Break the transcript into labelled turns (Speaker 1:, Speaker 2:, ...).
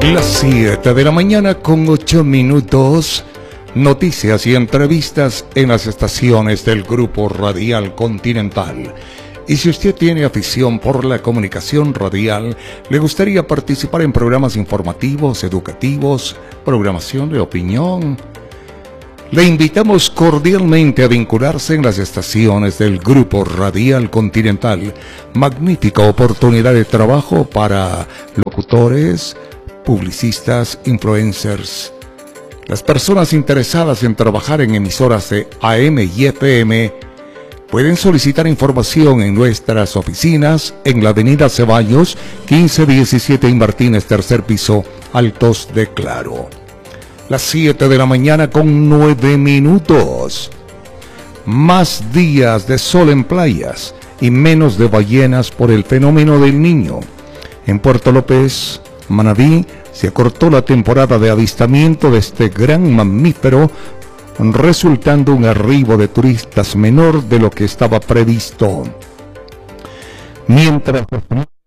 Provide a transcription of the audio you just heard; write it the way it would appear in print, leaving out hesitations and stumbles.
Speaker 1: Las 7 de la mañana con 8 minutos. Noticias y entrevistas en las estaciones del Grupo Radial Continental. Y si usted tiene afición por la comunicación radial, le gustaría participar en programas informativos, educativos, programación de opinión, le invitamos cordialmente a vincularse en las estaciones del Grupo Radial Continental. Magnífica oportunidad de trabajo para locutores, publicistas, influencers. Las personas interesadas en trabajar en emisoras de AM y FM pueden solicitar información en nuestras oficinas en la avenida Ceballos, 1517 y Martínez, tercer piso, Altos de Claro. Las 7 de la mañana con 9 minutos. Más días de sol en playas y menos de ballenas por el fenómeno del Niño. En Puerto López, Manabí, se acortó la temporada de avistamiento de este gran mamífero, resultando un arribo de turistas menor de lo que estaba previsto. Mientras